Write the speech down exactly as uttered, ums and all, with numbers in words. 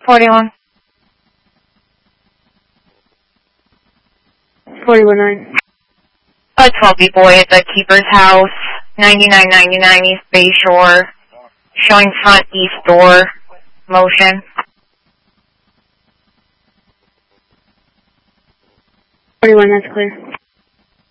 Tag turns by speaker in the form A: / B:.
A: forty-one.
B: forty-one nine.
A: A twelve B boy at the keeper's house, ninety-nine ninety-nine East Bay Shore, showing front east door, motion.
B: forty-one, that's clear.